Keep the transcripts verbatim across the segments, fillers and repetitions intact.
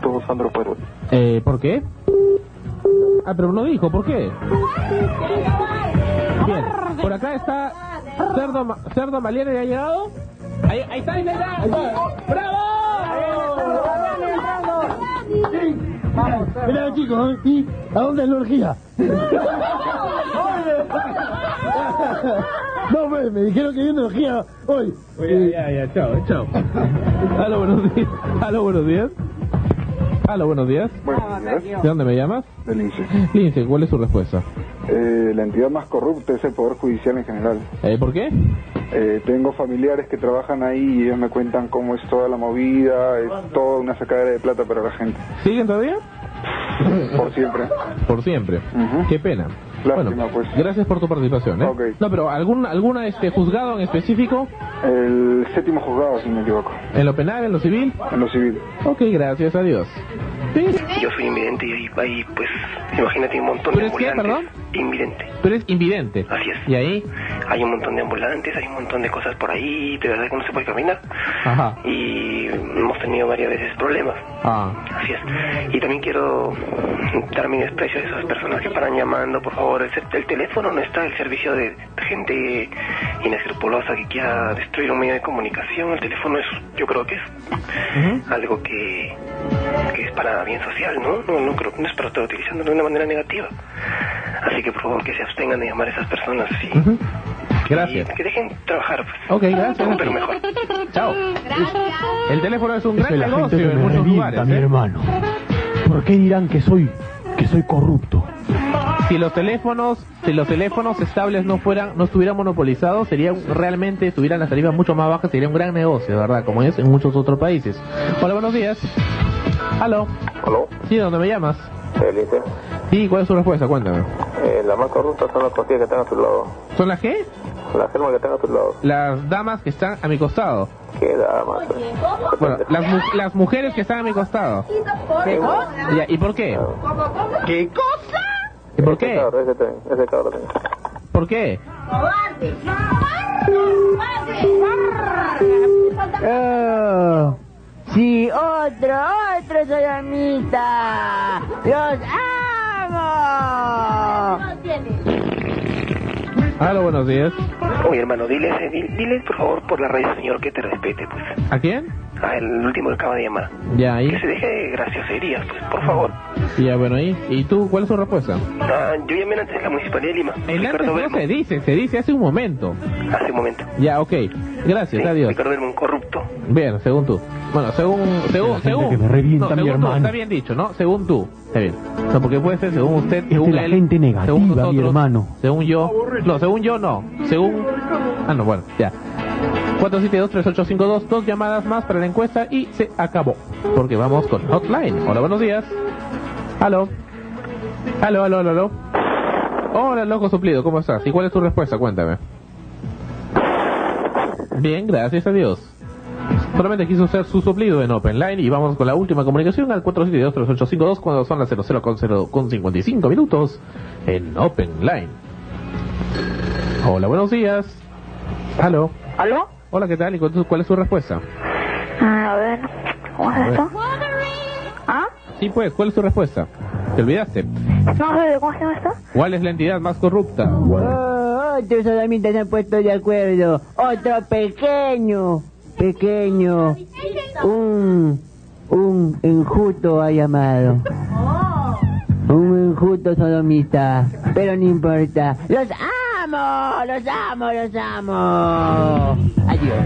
corrupto Sandro Perón. Eh, ¿por qué? Ah, pero no dijo, ¿por qué? Bien, por acá está Cerdo, Ma- Cerdo Maliere, ¿ya ha llegado? Ahí, ahí está, ahí está, ahí está. ¡Bravo! Vamos, mira chicos, ¿y a dónde es la orgía? No, me, me dijeron que viene orgía hoy. Oye, ya, ya, chao, chao. Aló, buenos días. Aló, buenos días. Aló, buenos días. Buenos días. ¿De dónde me llamas? Del I N S Lince, ¿cuál es su respuesta? Eh, la entidad más corrupta es el Poder Judicial en general. Eh, ¿Por qué? Eh, tengo familiares que trabajan ahí y ellos me cuentan cómo es toda la movida, es toda una sacadera de plata para la gente. ¿Siguen todavía? Por siempre. Por siempre. Ujú. Qué pena. Lástima, Bueno, pues. gracias por tu participación, ¿eh? Ok. No, pero ¿algún alguna este juzgado en específico? El séptimo juzgado, si no me equivoco. ¿En lo penal, en lo civil? En lo civil. Ok, gracias, adiós. Sí. Yo soy invidente y ahí, ahí pues, imagínate un montón ¿Tú de eres qué, ambulantes. perdón? Invidente. Tú eres invidente. Así es. ¿Y ahí? Hay un montón de ambulantes, hay un montón de cosas por ahí, de verdad que no se puede caminar. Ajá. Y hemos tenido varias veces problemas. Ah. Así es. Y también quiero dar mi desprecio a esas personas que paran llamando, por favor. El, el teléfono no está al servicio de gente inescrupulosa que quiera destruir un medio de comunicación. El teléfono es, yo creo que es Uh-huh. algo que, que es para bien social, ¿no? No, no creo que no es para estar utilizándolo de una manera negativa. Así que por favor que se abstengan de llamar a esas personas y, Uh-huh. y Gracias. que dejen trabajar, pues. Ok, gracias. Pero mejor. Chao. El teléfono es un gran Eso es la gente negocio que en me muchos revienta, lugares, mi ¿eh? hermano. ¿Por qué dirán que soy, que soy corrupto? Si los teléfonos, si los teléfonos estables no fueran, no estuvieran monopolizados, sería realmente, estuvieran las tarifas mucho más bajas, sería un gran negocio, de verdad, como es en muchos otros países. Hola, buenos días. Aló. ¿Aló? Sí, ¿de dónde me llamas? Felice. Sí, ¿cuál es su respuesta? Cuéntame. Eh, la más corrupta son las costillas que están a tu lado. ¿Son las qué? Las gelmas que están a tu lado. Las damas que están a mi costado. ¿Qué damas? Bueno, las, mu- las mujeres que están a mi costado. Ya, ¿y por qué? ¿Qué cosa? ¿Y por Ese qué? cabro, ese tren, ese cabro tren. ¿Por qué? Oh, sí, otro, otro sodomita. ¡Los amo! Aló, buenos días. Oye, hermano, dile, ese- dile, dile, por favor, por la radio, señor, que te respete, pues. ¿A quién? Ah, el último que acaba de llamar. Ya, ahí. Que se deje de gracioserías, pues, por favor. Ya, bueno, ahí. ¿Y tú, cuál es su respuesta? Ah, yo llamé antes de la Municipalidad de Lima. El antes Ricardo no Belmo. se dice, se dice hace un momento. Hace un momento. Ya, ok. Gracias, Sí, adiós. Ricardo Belmo, un corrupto. Bien, según tú. Bueno, según, según, gente según. que me revienta, no, mi según tú, hermano. está bien dicho, ¿no? Según tú. Está bien. No, porque puede ser según usted, Es de según la él. gente negativa, según mi nosotros, hermano. Según yo. No, según yo no. Según. Ah, no, bueno, ya. cuatro siete dos tres ocho cinco dos, dos llamadas más para la encuesta y se acabó. Porque vamos con Hotline. Hola, buenos días. Aló. Aló, aló, aló, aló. Hola, loco suplido, ¿cómo estás? ¿Y cuál es tu respuesta? Cuéntame. Bien, gracias a Dios. Solamente quiso hacer su suplido en Open Line y vamos con la última comunicación al cuatro siete dos tres ocho cinco dos cuando son las cero cero con cero con cincuenta y cinco minutos en Open Line. Hola, buenos días. Aló. ¿Aló? Hola, ¿qué tal? ¿Y cuál cuál es su respuesta? Ah, a ver, ¿cómo A es ver. esto? ¿Ah? Sí, pues, ¿cuál es tu respuesta? ¿Te olvidaste? No sé, ¿cómo se llama esto? ¿Cuál es la entidad más corrupta? Oh, otros sodomitas se han puesto de acuerdo. Otro pequeño, pequeño. Un, un enjuto ha llamado. Un enjuto sodomita. Pero no importa. ¡Los amo! ¡Los amo! ¡Los amo! Adiós.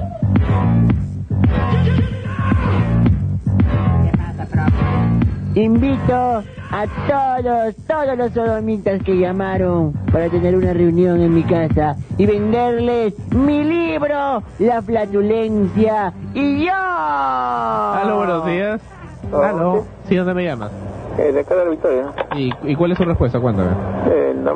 Invito a todos, todos los sodomitas que llamaron para tener una reunión en mi casa y venderles mi libro, La Flatulencia y yo. Aló, buenos días. Hola, Aló. ¿sí? Sí, ¿dónde me llamas? Eh, de acá de la Victoria. ¿Y, y cuál es su respuesta? Cuéntame. Eh, nada más.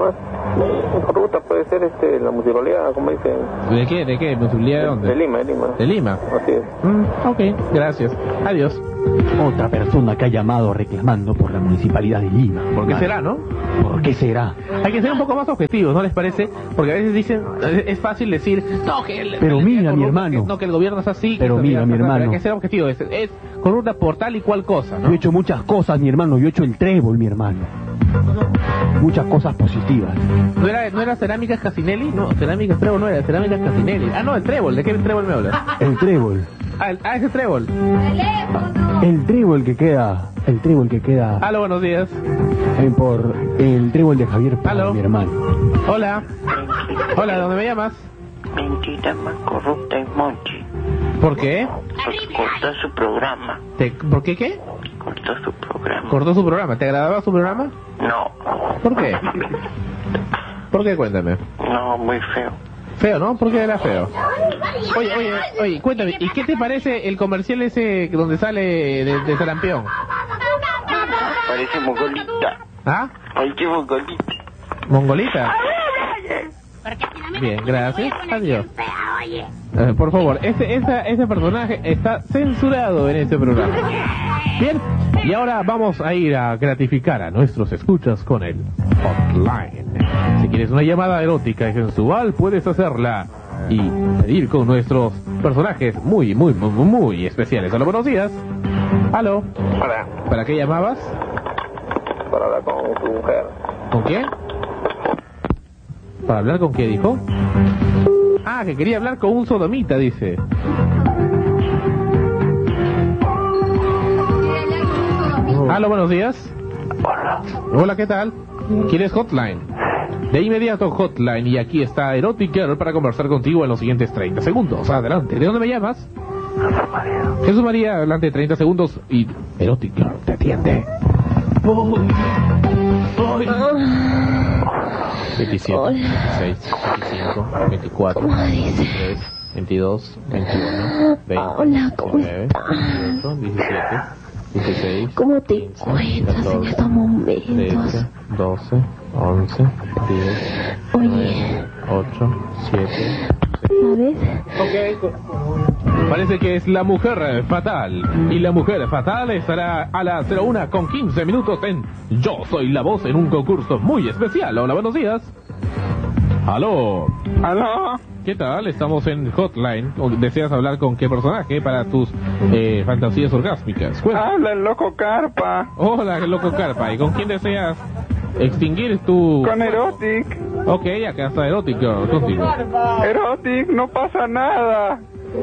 Ruta puede ser este, la municipalidad, como dicen. ¿De qué? ¿De qué? ¿Municipalidad de dónde? De Lima, de Lima. ¿De Lima? Así es. Mm, ok, gracias. Adiós. Otra persona que ha llamado reclamando por la municipalidad de Lima. ¿Por qué será, no? ¿Por qué será? Hay que ser un poco más objetivos, ¿no les parece? Porque a veces dicen, es fácil decir, no, que el, Pero el- mira, el- mi que- hermano. no, que el gobierno es así. que Pero esto, mira, que- mi pero hermano. Hay que ser objetivo, es, es corrupta por tal y cual cosa, Yo ¿no? he hecho muchas cosas, mi hermano. Yo he hecho el trébol, mi hermano. Muchas cosas positivas. ¿No era, ¿No era Cerámicas Casinelli? No, Cerámicas Trébol no era, Cerámicas Casinelli. Ah, no, el trébol, ¿de qué trébol me hablas? El trébol. Ah, el- ah, ese trébol. El trébol que queda. El trébol que queda. Aló, buenos días. eh, por el trébol de Javier Prado, Aló. mi hermano. Hola. Hola, ¿de dónde me llamas? Mentira más corrupta es Monchi. ¿Por qué? Porque cortó su programa. ¿Te, ¿Por qué qué? Cortó su programa. Cortó su programa. ¿Te agradaba su programa? No. ¿Por qué? ¿Por qué? Cuéntame. No, muy feo. Feo, ¿no? ¿Por qué era feo? Oye, oye, oye, cuéntame, ¿y qué te parece el comercial ese donde sale de, de sarampión? Parece mongolita. ¿Ah? Parece mongolita. ¿Mongolita? Bien, gracias. Adiós. Eh, por favor, ese, esa, ese personaje está censurado en este programa. Bien, y ahora vamos a ir a gratificar a nuestros escuchas con el hotline. Si quieres una llamada erótica y sensual, puedes hacerla y pedir con nuestros personajes muy, muy, muy, muy especiales. Aló, buenos días. Aló. Hola. ¿Para qué llamabas? Para hablar con tu mujer. ¿Con qué? ¿Para hablar con qué dijo? Ah, que quería hablar con un sodomita, dice. Aló, buenos días. Hola. Hola, ¿qué tal? ¿Quieres hotline? De inmediato hotline, y aquí está Erotic Girl para conversar contigo en los siguientes treinta segundos. Adelante. ¿De dónde me llamas? Jesús María. Jesús María, adelante, treinta segundos y Erotic Girl te atiende. veintisiete, veintiséis, veinticinco, veinticuatro, veintitrés, veintidós, veintiuno, veinte, Hola, ¿cómo diecinueve, estás? dieciocho, diecisiete, dieciséis, ¿Cómo te quince, encuentras en catorce, estos momentos? trece, doce, once, diez, Oye. nueve, ocho, siete, ¿Sabes? Ok. Parece que es la mujer fatal. Y la mujer fatal estará a las cero una con quince minutos en Yo Soy la Voz en un concurso muy especial. Hola, buenos días. Aló. ¿Aló? ¿Qué tal? Estamos en Hotline. ¿Deseas hablar con qué personaje para tus eh, fantasías orgásmicas? Cuenta. Habla el loco Carpa. Hola, loco Carpa. ¿Y con quién deseas extinguir tu...? Con Erotic. Ok, acá está Erotic Girl, contigo. Erotic, no pasa nada.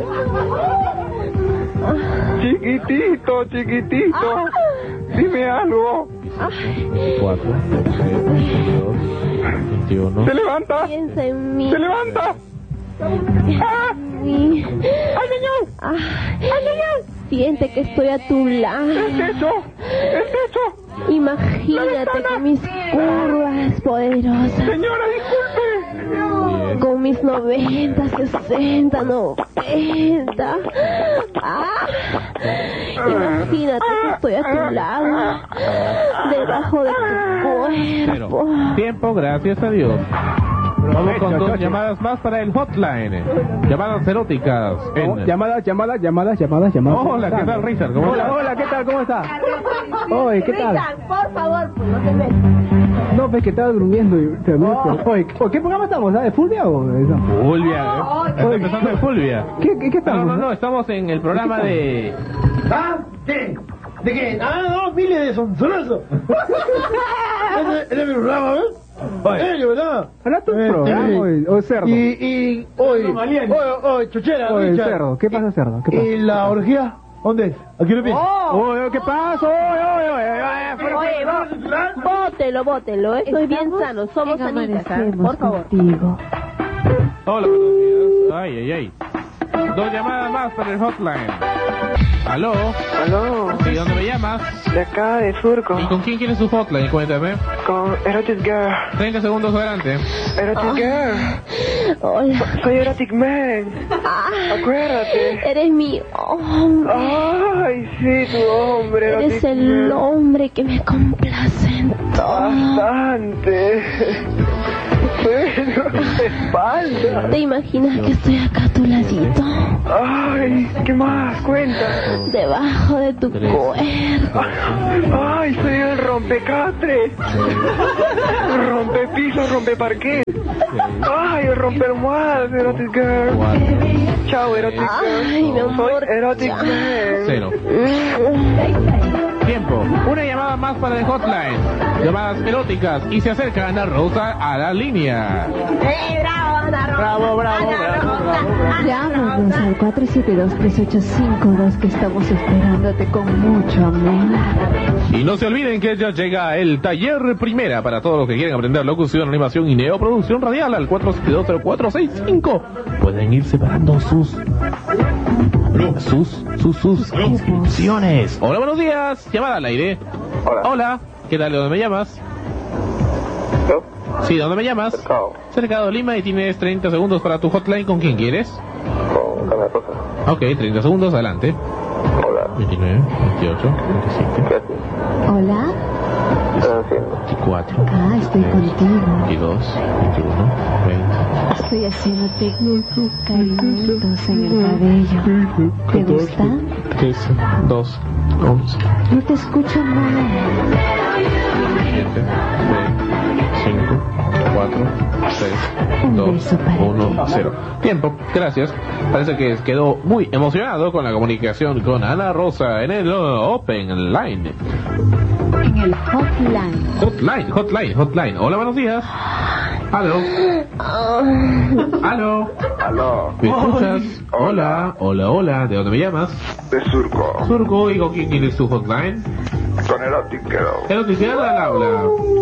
Chiquitito, chiquitito. Dime algo. veinticuatro, veintiséis, veintidós, veintiuno. ¿Se levanta? Piensa en mí. ¿Se levanta? ¡Ah! Sí. ¡Ay, señor! Ah, siente que estoy a tu lado. ¡Es eso! ¡Es eso! Imagínate con mis curvas poderosas. Señora, disculpe. Con mis noventa, sesenta, noventa. Ah, imagínate que estoy a tu lado. Debajo de tu Cero. cuerpo. Tiempo, gracias a Dios. Vamos con dos llamadas más para el hotline. Llamadas eróticas. En... Llamadas, llamadas, llamadas, llamadas, llamadas. Hola, ¿qué tal, Richard? ¿Cómo Hola, estás? hola, ¿qué tal? ¿Cómo está? Oye, ¿qué tal? Por favor, pues no te metas. No, pues que estaba durmiendo y te Oh. Oye, ¿qué- ¿qué programa estamos? ¿Ah? ¿De Fulvia o de eso? Fulvia, ¿eh? Está empezando en Fulvia. ¿Qué, qué, qué No, estamos? no, no, estamos en el programa de... ¿Ah? ¿Qué? ¿De qué? Ah, no, miles de sonzonazo. Ese ese es mi programa, ¿ves? Oye. ¿Serio, verdad? ¿Era tu Eh, programa eh, o- o cerdo? Y, y, hoy, hoy, hoy, chuchera, Oye, Richard. cerdo. ¿Qué pasa, cerdo? ¿Qué pasa? ¿Y la orgía? ¿Dónde es? ¿Aquí lo piensas? Oye, ¿qué pasa? Oye, oye, oye, oye, Oye, vos, bótelo, bótelo. Esto es bien sano. Somos sanitas, ¿ah? Por favor. Hola, buenos días. Ay, ay, ay. Dos llamadas más para el hotline. ¿Aló? Aló, ¿Y dónde me llamas? de acá de Surco, ¿Y con quién quieres su hotline? Cuéntame. con Erotic Girl. treinta segundos adelante. Erotic Girl, Hola. soy Erotic Man, Ah, acuérdate. eres mi hombre. Ay, sí, tu hombre, Erotic Eres el Girl. hombre que me complace en todo. Bastante. espalda. ¿Te imaginas que estoy acá a tu ladito? Ay, ¿qué más? Cuenta. Debajo de tu cuerpo. Ay, soy el rompecatres. Rompepiso, rompeparquet. Ay, el rompe almohadas, Erotic Girl. Chao, Erotic Girl. Ay, mi amor. Soy Erotic Man. Cero. Tiempo. Una llamada más para el hotline. Llamadas eróticas y se acerca Ana Rosa a la línea. ¡Eh, bravo, Ana Rosa! Bravo, bravo, bravo, bravo. Llámanos al cuatro siete dos, tres ocho cinco dos que estamos esperándote con mucho amor. Y no se olviden que ya llega el taller primera para todos los que quieren aprender locución, animación y neoproducción radial al cuatro siete dos, cero cuatro seis cinco. Pueden ir separando sus sus sus sus inscripciones. Hola, buenos días. Llamada al aire. Hola. Hola. ¿Qué tal? ¿De dónde me llamas? ¿Yo? Sí, ¿de dónde me llamas? Cercado. Cercado Lima, y tienes treinta segundos para tu hotline. ¿Con quién quieres? Con Ana Rosa. Ok, treinta segundos, adelante. Hola. veintinueve, veintiocho, veintisiete, ¿Qué haces? Hola. ¿Qué estás haciendo? veinticuatro, Ah, estoy contigo. veintidós, veintiuno, veinte. Estoy haciéndote cariñitos en el cabello. ¿Te gusta? trece, doce, once, No te escucho mal. siete, seis, cinco, cuatro, tres, Un dos, beso para uno, ti. cero. Tiempo, gracias. Parece que quedó muy emocionado con la comunicación con Ana Rosa en el uh, Open Line. En el hotline. Hotline, hotline, hotline. Hola, buenos días. Aló. Aló. Aló. ¿Me escuchas? Hola, hola, hola. ¿De dónde me llamas? De Surco. Surco, ¿y con quién tienes tu hotline? Con Erotiquero. Erotiquero al habla.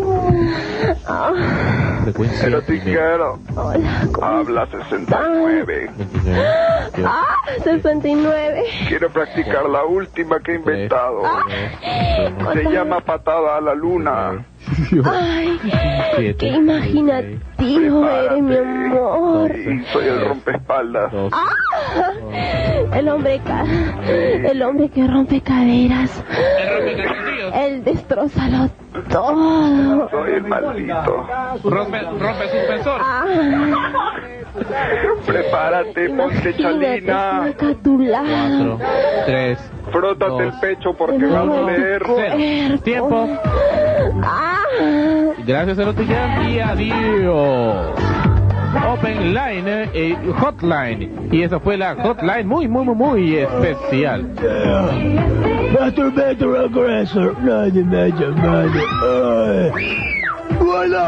Frecuencia. Erotiquero. Habla sesenta y nueve. veintinueve. ¡Ah! sesenta y nueve. Quiero practicar la última que he inventado. Se llama patada a la luna. Ay, siete, qué imaginativo eres, mi amor. Sí, soy el rompeespaldas. ¡Ah! El hombre ca el hombre que rompe caderas. El destrozalo todo. Soy el maldito. Rompe, rompe suspensor. Ah, Prepárate, ponte chalina. acá a tu lado. cuatro, tres, Frótate dos, el pecho porque va a doler. cero. Tiempo. Ah, Gracias, Erotica, y adiós. Open Line, eh, Hotline. Y esa fue la Hotline muy, muy, muy, muy especial. Masturbator aggressor, nadie me ha llamado. Ay. ¡Voilà!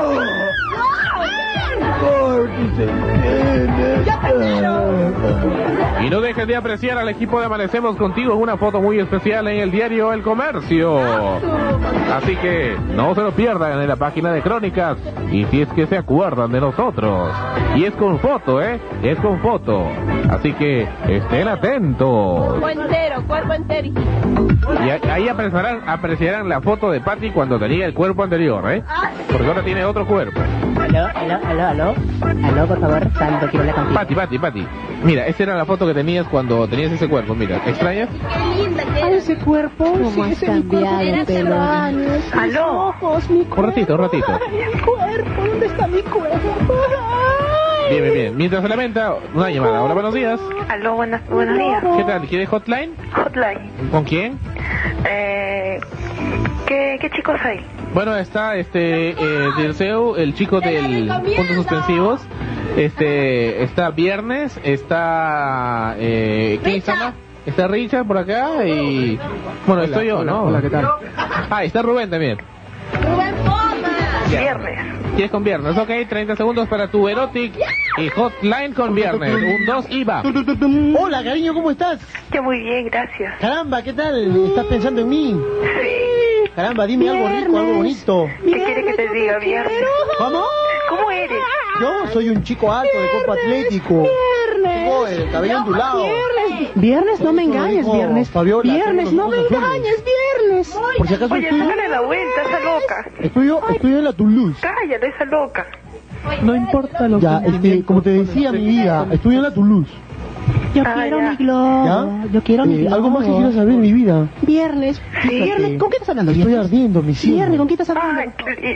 Y no dejes de apreciar al equipo de Amanecemos Contigo en una foto muy especial en el diario El Comercio. Así que no se lo pierdan en la página de Crónicas. Y si es que se acuerdan de nosotros. Y es con foto, ¿eh? Es con foto. Así que estén atentos. cuerpo entero, cuerpo entero. Y ahí apreciarán, apreciarán la foto de Patty cuando tenía el cuerpo anterior, ¿eh? Porque ahora tiene otro cuerpo. Aló, aló, aló, aló. Aló, por favor, Santo, quiero hablar contigo. Patty, Patty, Patty. Mira, esa era la foto que tenías cuando tenías ese cuerpo, mira. ¿Extrañas? Qué linda que Ay, ese cuerpo. ¿Cómo Sí, has ese es mi cuerpo. cambiado, Era hace pelón? años. Mis Aló. ojos, mi cuerpo. Un ratito, un ratito. Ay, el cuerpo, ¿dónde está mi cuerpo? Ay. Bien, bien, bien. Mientras se lamenta, una llamada. Hola, buenos días. Aló, buenas, buenos días. ¿Qué tal? ¿Quieres hotline? Hotline. ¿Con quién? Eh, ¿qué, ¿Qué chicos hay? Bueno, está este eh, Dirceu, el chico del puntos suspensivos. Este, está Viernes, está eh, ¿quién está? Está Richard por acá y bueno, Hola, estoy yo, hola, ¿no? hola, ¿qué tal? Ah, está Rubén también. Rubén Poma. Viernes. ¿Quieres con Viernes? Ok, treinta segundos para tu erotic y hotline con Viernes. Un, dos y va. Hola, cariño, ¿cómo estás? Yo muy bien, gracias. Caramba, ¿qué tal? ¿Estás pensando en mí? Sí. Caramba, dime algo rico, algo bonito. ¿Qué quiere que te diga, Viernes? ¿Cómo? ¿Cómo eres? Yo soy un chico alto de cuerpo atlético. Tengo el cabello ondulado. Viernes, viernes, no me Eso lo engañes, dijo viernes. Fabiola, Viernes, tengo no me los ojos azules. engañes, viernes. Por si acaso Oye, estudio, sácale la vuelta, esa loca. estudio, estudio en la Toulouse. Cállate, esa loca. No importa lo Ya, que este, como te decía, mi vida, estudio en la Toulouse. Yo Ah, quiero ya. mi globo. ¿Ya? Yo quiero mi Eh, globo. algo más que quieras saber, mi vida. Viernes. Fíjate, Viernes, ¿con quién estás hablando? Estoy Viernes. ardiendo, mi cielo. Viernes, ¿con quién estás Ay, hablando? y-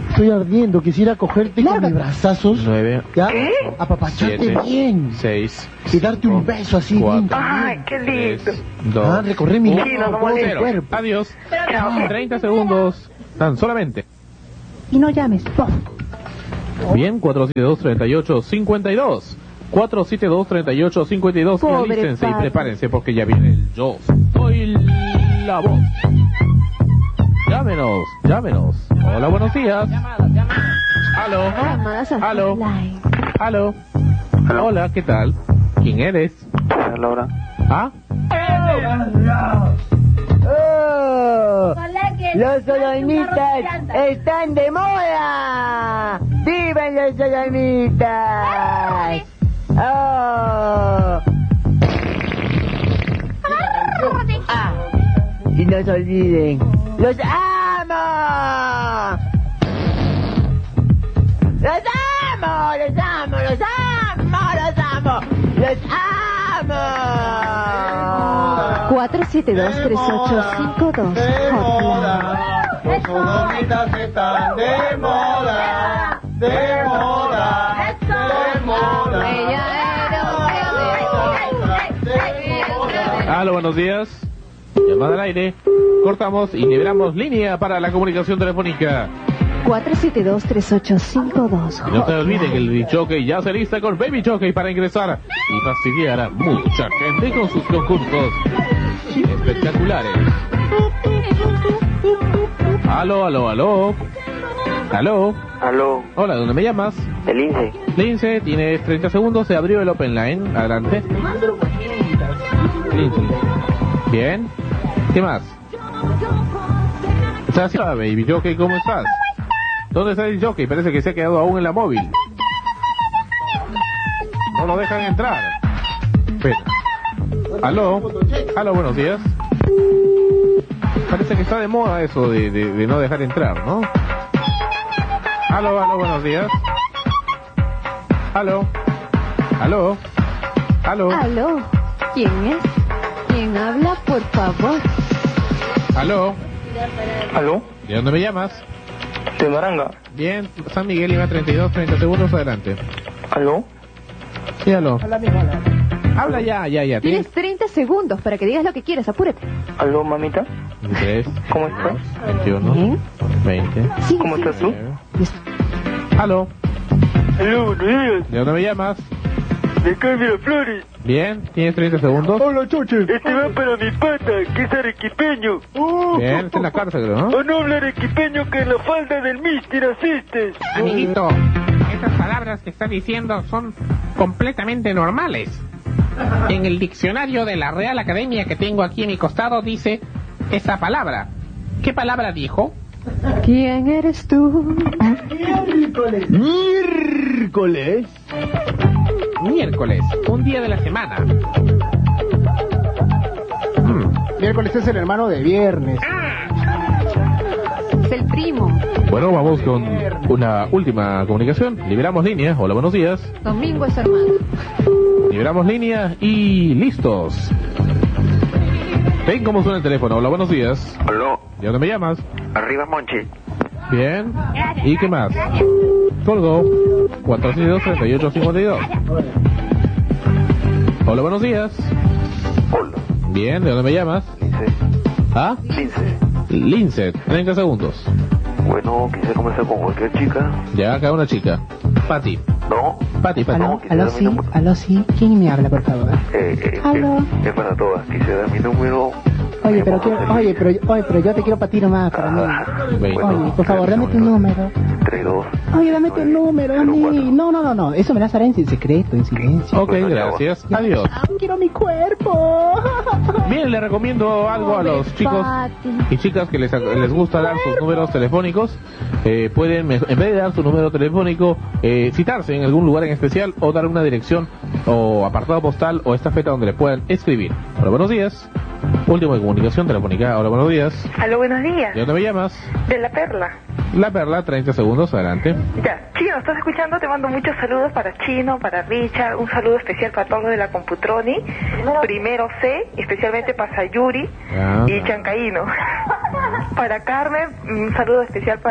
Estoy ardiendo, quisiera cogerte con mis brazazos. nueve, ¿Ya? Apapacharte siete, bien. seis, Y darte un beso así bien. Ay, qué lindo. tres, dos, Ah, recorrer mi uno, Chino, no todo el molero. cuerpo. Adiós. treinta segundos. Tan solamente. Y no llames. Pum. Bien, cuatro siete dos, treinta y ocho, cincuenta y dos. cuatro siete dos, treinta y ocho, cincuenta y dos. Pobre Alístense y padre. prepárense porque ya viene el yo soy la voz. Llámenos, llámenos. Hola, buenos días. Aló. Llamadas a Aló. Hotline. Aló. Hola, ¿qué tal? ¿Quién eres? Laura. ¿Ah? ¡Oh! ¡Los sodomitas están de moda! ¡Vivan los sodomitas! ¡Oh! Ah, y no se olviden, ¡los amo! ¡Los amo! ¡Los amo! ¡Los amo! ¡Los amo! ¡Los amo! cuatro siete dos, tres ocho cinco dos. Hotline. Los sodomitas están de moda, de moda, de moda. Aló, buenos días. Llamada al aire. Cortamos y liberamos línea para la comunicación telefónica. cuatro siete dos, tres ocho cinco dos. Y no se olviden que el Jockey ya se lista con Baby Jockey para ingresar y fastidiar a mucha gente con sus concursos espectaculares. Aló, aló, aló. Aló. Aló. Hola, ¿de dónde me llamas? El Lince. Lince, tienes treinta segundos, se abrió el Open Line. Adelante. Lince. Bien. ¿Qué más? ¿Estás haciendo, Baby Jockey? ¿Cómo estás? ¿Dónde está el Jockey? Parece que se ha quedado aún en la móvil. No lo dejan entrar. Espera. Aló. Aló, buenos días. Parece que está de moda eso de, de, de no dejar entrar, ¿no? Aló, aló, buenos días. Aló. Aló. Aló. Aló. ¿Quién es? ¿Quién habla, por favor? Aló. Aló. ¿De dónde me llamas? De Maranga. Bien, San Miguel iba treinta y dos, treinta segundos, adelante. Aló. Sí, aló. Habla ya, ya, ya. Tienes treinta segundos para que digas lo que quieras, apúrate. Aló, mamita. tres, ¿Cómo estás? veintiuno, Bien. veinte. Sí, ¿Cómo sí. estás tú? Aló. Aló, buenos días. ¿De dónde me llamas? De Carmen Flores. Bien, tienes treinta segundos. Hola, choche. Este va para mi pata, que es arequipeño. Bien, está en la cárcel, ¿no? O no habla arequipeño que en la falda del mister asistes. Amiguito, esas palabras que está diciendo son completamente normales. En el diccionario de la Real Academia que tengo aquí a mi costado dice esa palabra. ¿Qué palabra dijo? ¿Quién eres tú? Miércoles. Miércoles. Miércoles, un día de la semana. Hmm. Miércoles es el hermano de viernes. Es el primo. Bueno, vamos con una última comunicación. Liberamos línea. Hola, buenos días. Domingo es hermano. Liberamos línea y listos. Ven cómo suena el teléfono. Hola, buenos días. Aló. ¿De dónde me llamas? Arriba, Monchi. Bien. ¿Y qué más? Colgó. cuatro siete dos, treinta y ocho, cincuenta y dos. Hola, buenos días. Hola. Bien, ¿de dónde me llamas? Lince. ¿Ah? Lince. Lince, treinta segundos. Bueno, quise conversar con cualquier chica. Ya acá una chica. Pati. No. Pati, Pati. Aló, aló, sí, aló, sí. ¿Quién me habla, por favor? Eh, eh, Aló. Es, es para todas. Quise dar mi número. Oye, pero quiero, oye, pero, oye, pero yo te quiero para ti nomás, para mí. veinte. Oye, por favor, dame tu número. tres dos. Oye, dame tu número a mí. No, no, no, no. Eso me lo hará en secreto, en silencio. Ok, gracias. Adiós. Quiero mi cuerpo. Bien, le recomiendo algo a los chicos y chicas que les, les gusta dar sus números telefónicos. Eh, pueden, en vez de dar su número telefónico, eh, citarse en algún lugar en especial o dar una dirección o apartado postal o estafeta donde le puedan escribir. Hola, buenos días. Última comunicación telefónica. Hola, buenos días. Aló, buenos días. ¿De dónde me llamas? De La Perla. La Perla, treinta segundos, adelante. Ya, Chino, ¿estás escuchando? Te mando muchos saludos para Chino, para Richard, un saludo especial para todos los de la Computroni, Primero C, especialmente para Sayuri Ah. y Chancaíno. Para Carmen, un saludo especial para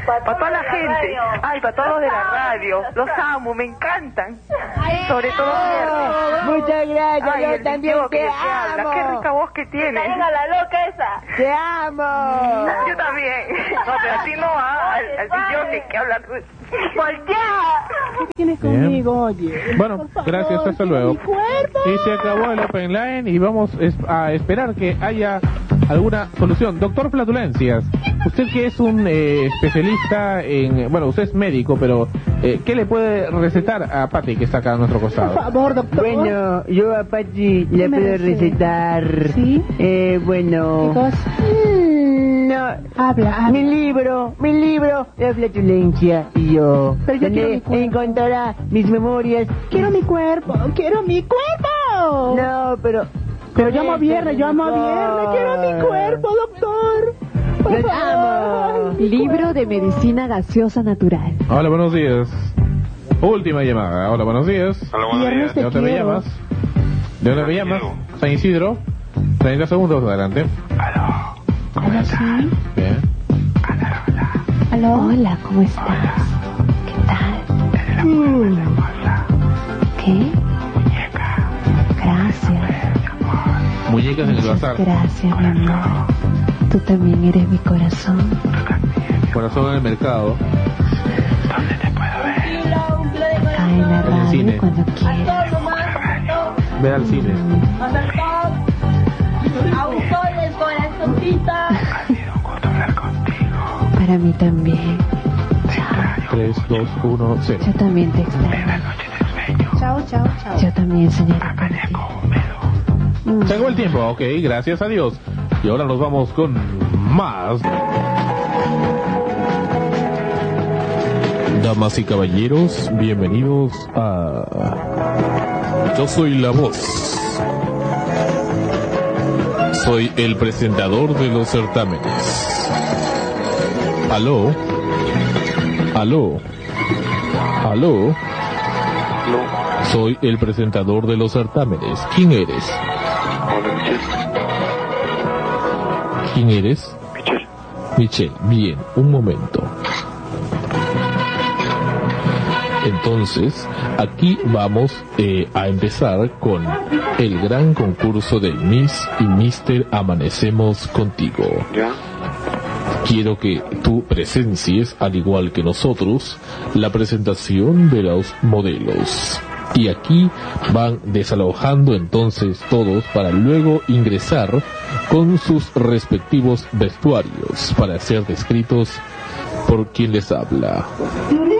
Para toda la gente. Ay, para todos los de la radio. Los amo, me encantan. Sobre todo viernes. Muchas gracias, Ay, yo el también tío te que amo. habla, qué rica voz que tiene. Venga la loca esa. Te amo. Yo también. No, pero así no va. Al, al tío que, que habla. ¡Voltea! ¿Qué tienes Bien. conmigo, oye? Bueno, Por favor, gracias, hasta quiero luego. mi cuerpo. Y se acabó el Open Line y vamos es- a esperar que haya alguna solución. Doctor Flatulencias, usted que es un eh, especialista en... Bueno, usted es médico, pero eh, ¿qué le puede recetar a Patty que está acá a nuestro Por costado? favor, doctor. Bueno, yo a Pachi le ¿Qué me puedo receta? recetar. ¿Sí? Eh, bueno. ¿Qué cosa? Mm, no. Habla, habla. Mi libro, mi libro, La Flatulencia y yo. Pero yo quiero donde mi cuerpo. encontrará mis memorias. Quiero mi cuerpo, quiero mi cuerpo. No, pero... Pero yo amo viernes, yo amo doctor. viernes, quiero mi cuerpo, doctor. Por Los favor. amo. Libro de medicina gaseosa natural. Hola, buenos días. Última llamada. Hola, buenos días. Hola, buenos Viernes días. te ¿De dónde me quiero. llamas? ¿De dónde me San llamas? Isidro. San Isidro. treinta segundos, adelante. Hola, sí. Bien. ¿Aló? Hola, ¿cómo estás? ¿Qué tal? Mm. ¿Qué? Gracias. Muñecas en el bazar. Gracias, mi amor. Tú también eres mi corazón. Corazón en el mercado. Cae en la En el radio cine. cuando quieras. Ve al cine. Autores, corazoncita. Para mí también. tres, dos, uno, cero. Yo también te extraño. Chao, chao, chao. Yo también soñaré contigo. Mm. Se acabó el tiempo, ok, gracias a Dios. Y ahora nos vamos con más. Damas y caballeros, bienvenidos a... Yo soy la voz. Soy el presentador de los certámenes. ¿Aló? ¿Aló? ¿Aló? Soy el presentador de los certámenes. ¿Quién eres? Hola, Michelle. ¿Quién eres? Michelle. Michelle, bien, un momento. Entonces, aquí vamos eh, a empezar con el gran concurso del Miss y Mister Amanecemos Contigo. ¿Ya? Quiero que tú presencies, al igual que nosotros, la presentación de los modelos. Y aquí van desalojando entonces todos para luego ingresar con sus respectivos vestuarios para ser descritos por quien les habla.